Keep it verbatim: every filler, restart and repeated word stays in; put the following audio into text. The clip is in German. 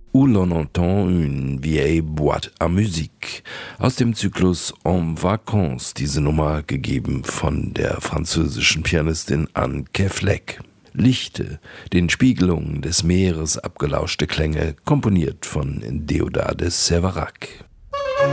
Où l'on entend une vieille boîte à musique. Aus dem Zyklus En Vacances, diese Nummer gegeben von der französischen Pianistin Anke Fleck. Lichte, den Spiegelungen des Meeres abgelauschte Klänge, komponiert von Deodat de Séverac.